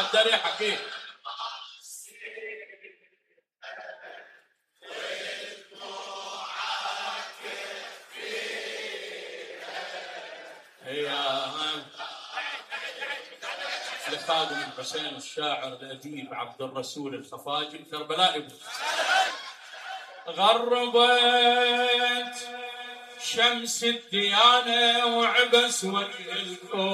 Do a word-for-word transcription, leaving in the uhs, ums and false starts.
دري حكيم. لخادم الحسين الشاعر الأديب عبد الرسول الخفاجي الكربلائي. غربت شمس الديانة وعبس وجه الكون.